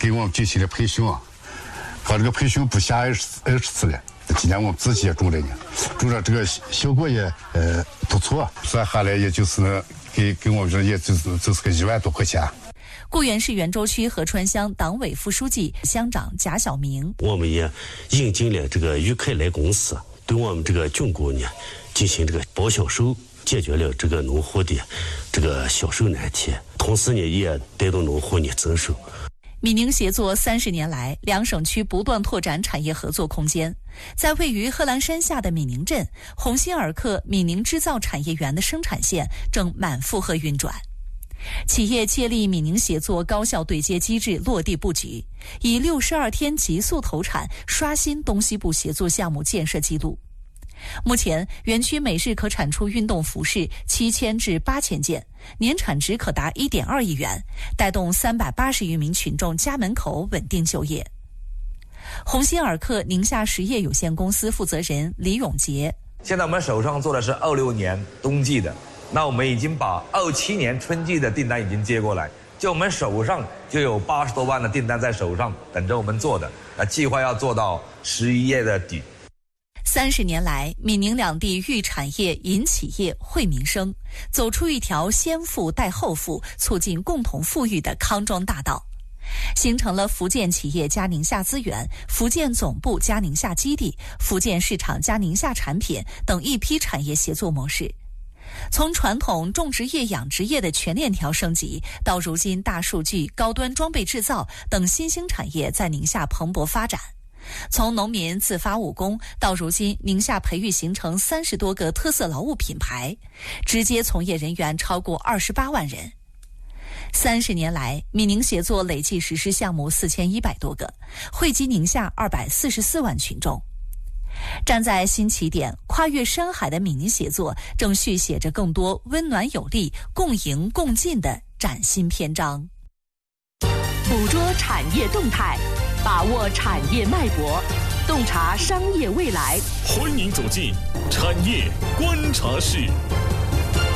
给我们进行了培训啊，把这个培训不下20次了。今年我们自己也种了呢，种了这个效果也不错，算下来也就是能给我们这也就是个1万多块钱。 固原市袁州区合川乡党委副书记、乡长贾小明， 我们也引进了这个裕凯莱公司，对我们这个菌菇呢进行这个保销售，解决了这个农户的这个销售难题，同时呢也带动农户呢增收。 闽宁协作30年来，两省区不断拓展产业合作空间。在位于贺兰山下的闽宁镇，鸿星尔克闽宁制造产业园的生产线正满负荷运转。企业借力闽宁协作高效对接机制落地布局，以62天急速投产刷新东西部协作项目建设记录。目前，园区每日可产出运动服饰7000至8000件，年产值可达1.2亿元，带动380余名群众家门口稳定就业。鸿星尔克宁夏实业有限公司负责人李永杰： 现在我们手上做的是26年冬季的，那我们已经把27年春季的订单已经接过来，就我们手上就有80多万的订单在手上等着我们做的，计划要做到11月的底。 30年来，闽宁两地育产业、引企业、惠民生，走出一条先富带后富、促进共同富裕的康庄大道，形成了福建企业加宁夏资源、福建总部加宁夏基地、福建市场加宁夏产品等一批产业协作模式。从传统种植业、养殖业的全链条升级，到如今大数据、高端装备制造等新兴产业在宁夏蓬勃发展。从农民自发务工到如今宁夏培育形成30多个特色劳务品牌，直接从业人员超过28万人。30年来，闽宁协作累计实施项目4100多个，惠及宁夏244万群众。站在新起点，跨越山海的闽宁协作正续写着更多温暖有力、共赢共进的崭新篇章。 捕捉产业动态，把握产业脉搏，洞察商业未来。 欢迎走进产业观察室。